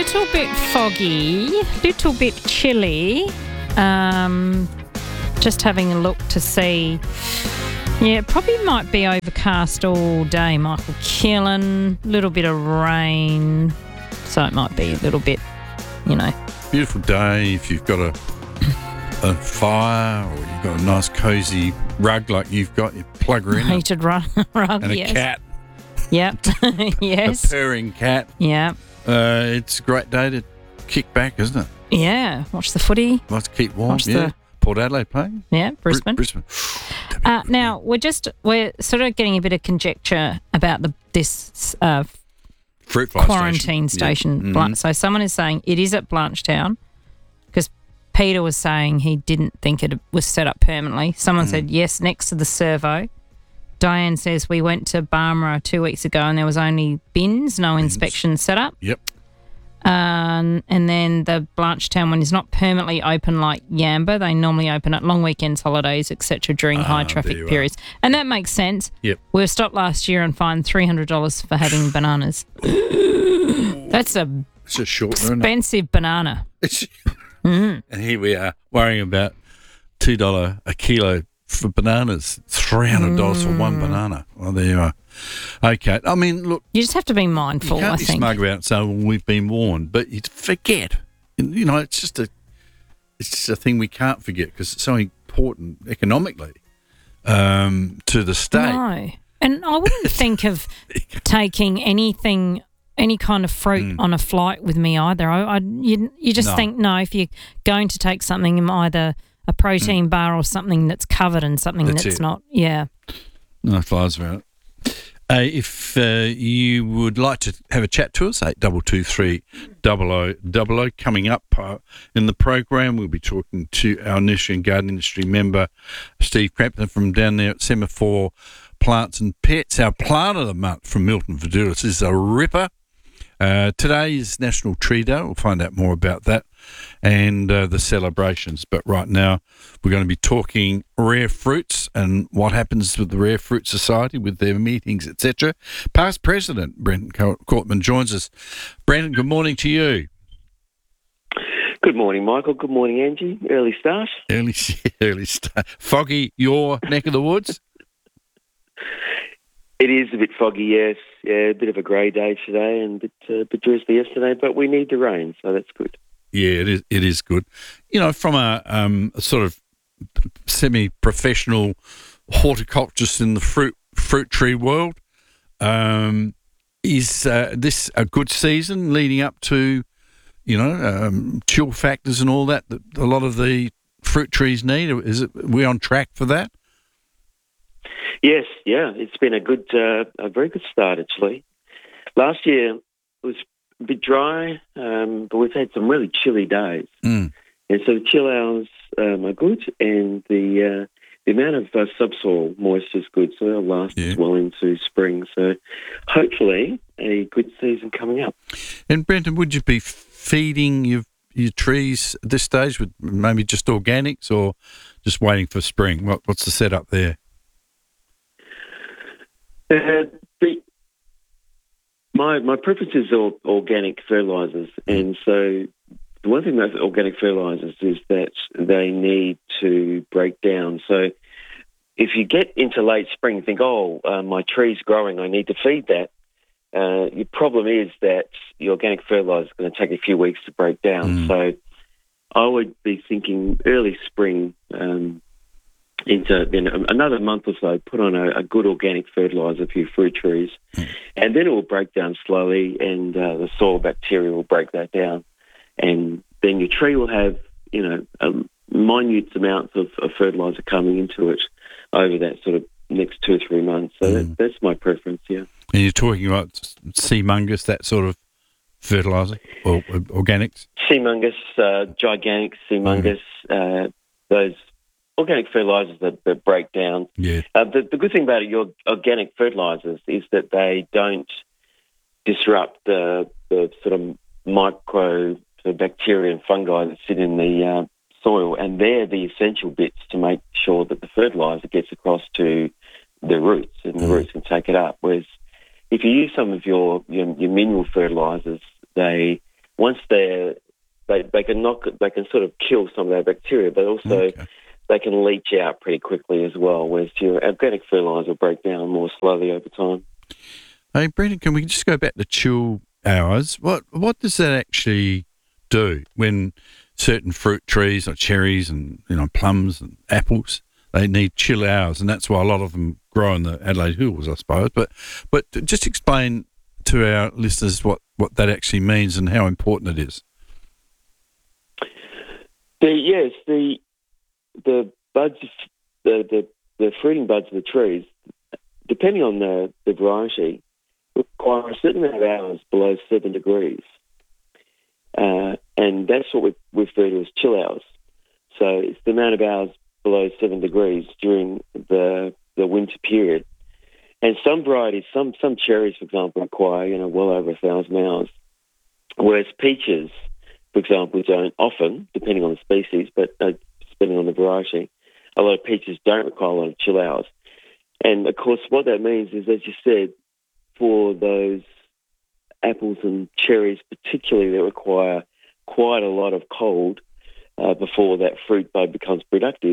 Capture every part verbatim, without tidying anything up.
little bit foggy, little bit chilly. Um, just having a look to see. Yeah, it probably might be overcast all day, Michael Killen. A little bit of rain. So it might be a little bit, you know. Beautiful day if you've got a a fire or you've got a nice cosy rug like you've got. You plug her in. Heated rug, rug and a yes. cat. Yep. Yes. A purring cat. Yeah. Uh, it's a great day to kick back, isn't it? Yeah. Watch the footy. Let's keep warm. Watch yeah. the- Port Adelaide playing. Yeah, Brisbane. Br- Brisbane. Uh, now we're just we're sort of getting a bit of conjecture about the this uh, Fruit fly quarantine station. station. Yeah. Blan- Mm-hmm. So someone is saying it is at Blanchetown because Peter was saying he didn't think it was set up permanently. Someone Mm. said yes, next to the servo. Diane says we went to Barmera two weeks ago and there was only bins, no Bins. inspection set up. Yep. Um, and then the Blanchetown one is not permanently open like Yamba. They normally open at long weekends, holidays, et cetera during Ah, high there traffic you are. periods. And that makes sense. Yep. We were stopped last year and fined three hundred dollars for having bananas. That's a It's a short run. expensive banana. Mm. And here we are worrying about two dollars a kilo for bananas, three hundred dollars for one banana. Well, there you are. Okay. I mean, look, You just have to be you mindful, can't I be think. smug about it and say, well, we've been warned, but you forget. You know, it's just a, it's just a thing we can't forget because it's so important economically um, to the state. No. And I wouldn't think of taking anything, any kind of fruit Mm. on a flight with me either. I, I you, you just No. think, no, if you're going to take something, either a protein bar or something that's covered in something That's that's, it. not. Yeah. No flies around it. Uh, if uh, you would like to have a chat to us, eight two two three, double oh double oh. Coming up uh, in the program, we'll be talking to our nursery and garden industry member, Steve Crampton, from down there at Semaphore Plants and Pets. Our plant of the month from Milton Verdulis is a ripper. Uh, today is National Tree Day. We'll find out more about that and uh, the celebrations. But right now, we're going to be talking rare fruits and what happens with the Rare Fruit Society with their meetings, et cetera. Past President Brenton Courtman joins us. Brenton, good morning to you. Good morning, Michael. Good morning, Angie. Early start. Early, early start. Foggy, your neck of the woods? It is a bit foggy, yes. Yeah, a bit of a grey day today and a bit, uh, bit drizzly yesterday, but we need the rain, so that's good. Yeah, it is. It is good. You know, from a, um, a sort of semi-professional horticulturist in the fruit fruit tree world, um, is uh, this a good season leading up to, you know, um, chill factors and all that that a lot of the fruit trees need? Is it? Are we on track for that? Yes, yeah, it's been a good, uh, a very good start actually. Last year it was a bit dry, um, but we've had some really chilly days, Mm. and so the chill hours um, are good, and the uh, the amount of uh, subsoil moisture is good, so it'll last Yeah. as well into spring. So hopefully a good season coming up. And Brenton, would you be feeding your your trees at this stage with maybe just organics or just waiting for spring? What, what's the setup there? Uh, the, my my preference is or, organic fertilisers, and so the one thing about organic fertilisers is that they need to break down. So if you get into late spring and think, oh, uh, my tree's growing, I need to feed that, uh, your problem is that the organic fertiliser is going to take a few weeks to break down. Mm. So I would be thinking early spring, um, into you know, another month or so, put on a, a good organic fertiliser for your fruit trees, Mm. and then it will break down slowly, and uh, the soil bacteria will break that down, and then your tree will have, you know, um, minute amounts of, of fertiliser coming into it over that sort of next two or three months. So Mm. that, that's my preference, yeah. And you're talking about sea mungus, that sort of fertiliser or uh, organics? Sea mungus, uh, gigantic sea mungus, uh, those organic fertilisers that, that break down. Yeah. Uh, the, the good thing about your organic fertilisers is that they don't disrupt the, the sort of micro sort of bacteria and fungi that sit in the uh, soil, and they're the essential bits to make sure that the fertiliser gets across to the roots, and the Mm. roots can take it up. Whereas if you use some of your your, your mineral fertilisers, they once they're they they can knock they can sort of kill some of that bacteria, but also Okay. they can leach out pretty quickly as well. Whereas your organic fertiliser will break down more slowly over time. Hey, Brendan, can we just go back to chill hours? What what does that actually do when certain fruit trees like cherries and you know plums and apples, they need chill hours, and that's why a lot of them grow in the Adelaide Hills, I suppose. But but just explain to our listeners what, what that actually means and how important it is. The, yes, the the buds, the, the the fruiting buds of the trees, depending on the, the variety, require a certain amount of hours below seven degrees, uh, and that's what we we refer to as chill hours. So it's the amount of hours below seven degrees during the the winter period. And some varieties, some some cherries, for example, require you know well over a thousand hours, whereas peaches, for example, don't often, depending on the species, but uh, depending on the variety, a lot of peaches don't require a lot of chill hours. And of course, what that means is, as you said, for those apples and cherries, particularly, that require quite a lot of cold uh, before that fruit bud becomes productive.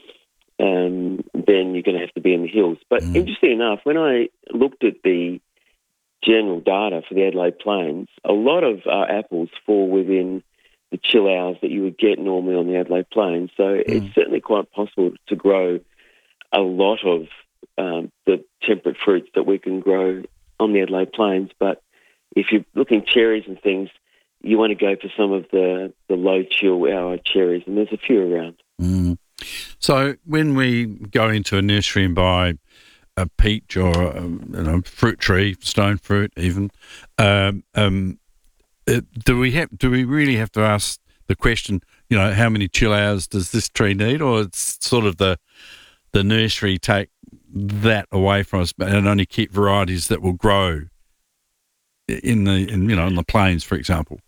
Um, then you're going to have to be in the hills. But Mm. interesting enough, when I looked at the general data for the Adelaide Plains, a lot of uh, apples fall within the chill hours that you would get normally on the Adelaide Plains. So Mm. it's certainly quite possible to grow a lot of um, the temperate fruits that we can grow on the Adelaide Plains. But if you're looking cherries and things, you want to go for some of the, the low chill hour cherries, and there's a few around. Mm. So when we go into a nursery and buy a peach or um, you know, fruit tree, stone fruit, even, um, um, it, do we have? Do we really have to ask the question? You know, how many chill hours does this tree need, or it's sort of the the nursery take that away from us and only keep varieties that will grow in the in you know in the plains, for example.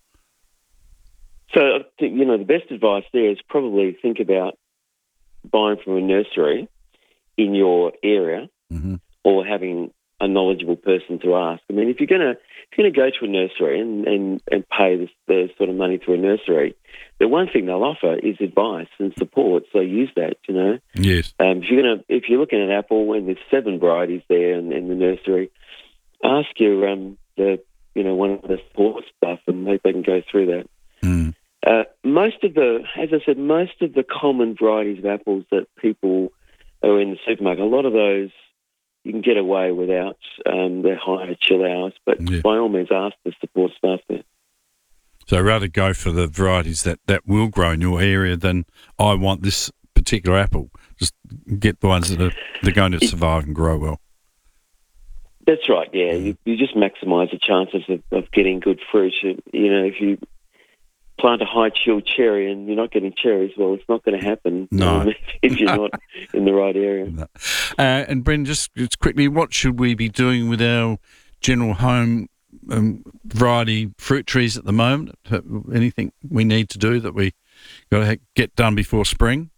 So I think, you know, the best advice there is probably think about buying from a nursery in your area, Mm-hmm. or having a knowledgeable person to ask. I mean, if you're gonna if you're gonna go to a nursery and and, and pay this, the sort of money to a nursery, the one thing they'll offer is advice and support. So use that. You know, Yes. um, if you're gonna if you're looking at apple and there's seven varieties there in, in the nursery, ask your um the you know one of the support stuff, and maybe they can go through that. Mm. Uh, most of the, as I said, most of the common varieties of apples that people are in the supermarket, a lot of those you can get away without um, the higher chill hours, but Yeah. by all means ask the support staff there. So rather go for the varieties that, that will grow in your area than I want this particular apple. Just get the ones that are they're going to survive and grow well. That's right, yeah. You, you just maximise the chances of, of getting good fruit. You know, if you plant a high chill cherry and you're not getting cherries, well, it's not going to happen No. um, if you're not in the right area. Uh, and Brendan, just, just quickly, what should we be doing with our general home um, variety fruit trees at the moment? Anything we need to do that we got to get done before spring?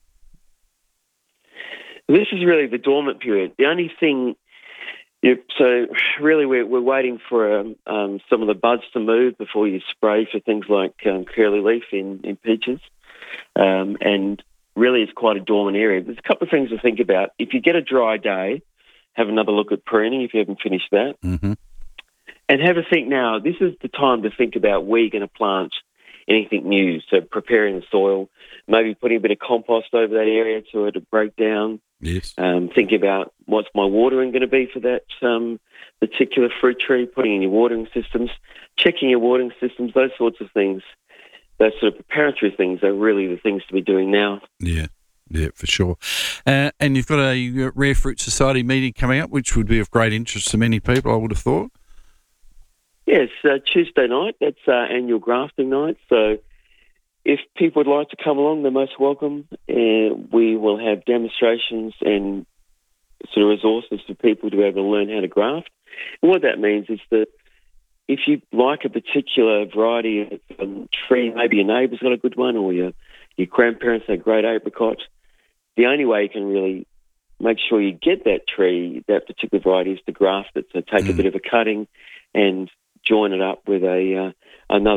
This is really the dormant period. The only thing, you, so really we're, we're waiting for um, um, some of the buds to move before you spray for things like um, curly leaf in, in peaches. Um, and really it's quite a dormant area. There's a couple of things to think about. If you get a dry day, have another look at pruning if you haven't finished that. Mm-hmm. And have a think now. This is the time to think about where you're going to plant anything new. So preparing the soil, maybe putting a bit of compost over that area to it to break down. Yes. Um, thinking about what's my watering going to be for that um, particular fruit tree, putting in your watering systems, checking your watering systems, those sorts of things. Those sort of preparatory things are really the things to be doing now. Yeah, yeah, for sure. Uh, and you've got a Rare Fruit Society meeting coming up, which would be of great interest to many people, I would have thought. Yes, uh, Tuesday night, that's our annual grafting night. So if people would like to come along, they're most welcome. Uh, we will have demonstrations and sort of resources for people to be able to learn how to graft. And what that means is that if you like a particular variety of um, tree, maybe your neighbour's got a good one or your, your grandparents had a great apricot, the only way you can really make sure you get that tree, that particular variety, is to graft it. So take Mm. a bit of a cutting and join it up with a uh, another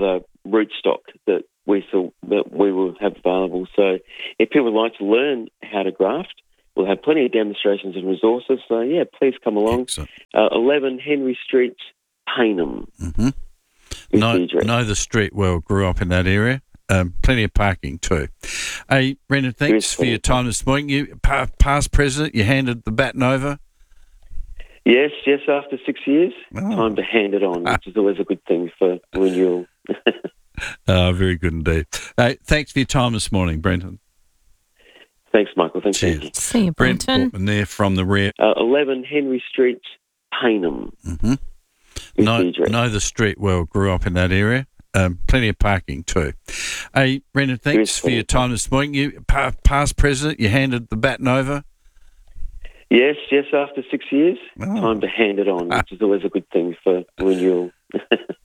rootstock that we saw, that we will have available. So if people would like to learn how to graft, we'll have plenty of demonstrations and resources. So, yeah, please come along. Uh, eleven Henry Street, Payneham. Mm-hmm. Know, know the street well, grew up in that area. Um, plenty of parking too. Hey, Brendan, thanks for your time this morning. You, pa- past president, you handed the baton over? Yes, yes, after six years, oh. time to hand it on, which is always a good thing for renewal. uh, very good indeed. Hey, thanks for your time this morning, Brendan. Thanks, Michael. Thanks, you. See you, Brendan. And there from the rear. Uh, eleven Henry Street, Payneham. Mm-hmm. Know, know the street well, grew up in that area. Um, plenty of parking too. Hey, Brendan, thanks for your time this morning. You, pa- past president, you handed the baton over? Yes, yes, after six years, oh. time to hand it on, which is always a good thing for renewal.